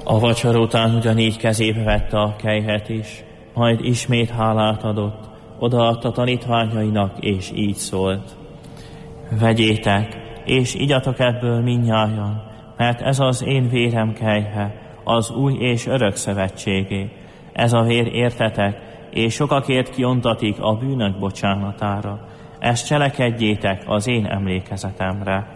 A vacsora után ugyanígy kezébe vette a kelyhet is, majd ismét hálát adott, odaadta tanítványainak, és így szólt: vegyétek, és igyatok ebből mindnyájan, mert ez az én vérem kelyhe, az új és örök szövetségé. Ez a vér értetek, és sokakért kiontatik a bűnök bocsánatára. Ezt cselekedjétek az én emlékezetemre.